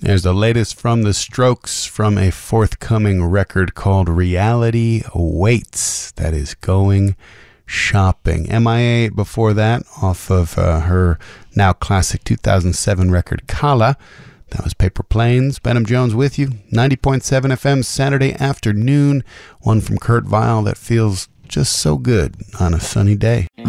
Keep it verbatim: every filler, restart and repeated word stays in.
There's the latest from The Strokes from a forthcoming record called Reality Awaits. That is Going Shopping. M I A before that, off of uh, her now classic two thousand seven record Kala. That was Paper Planes. Benham Jones with you. ninety point seven F M Saturday afternoon. One from Kurt Vile that feels just so good on a sunny day.